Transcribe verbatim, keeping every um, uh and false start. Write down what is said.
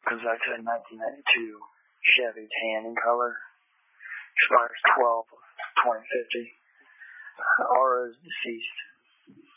Goes out to a nineteen ninety-two Chevy tan in color. Expires twelve of twenty fifty. Aura is deceased.